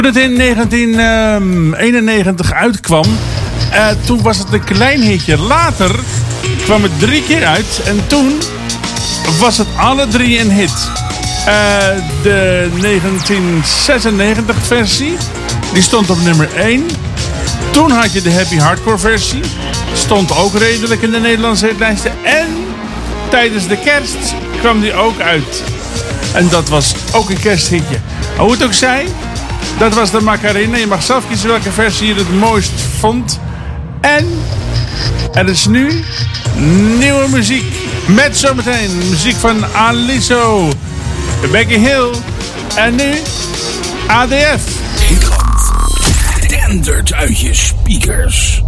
Toen het in 1991 uitkwam, toen was het een klein hitje. Later kwam het 3 keer uit en toen was het alle 3 een hit. De 1996 versie, die stond op nummer 1. Toen had je de Happy Hardcore versie. Stond ook redelijk in de Nederlandse hitlijsten. En tijdens de kerst kwam die ook uit. En dat was ook een kersthitje. Maar hoe het ook zij, dat was de Macarena. Je mag zelf kiezen welke versie je het mooist vond. En er is nu nieuwe muziek. Met zometeen muziek van Aliso, Becky Hill en nu ADF. Nederland dendert uit je speakers.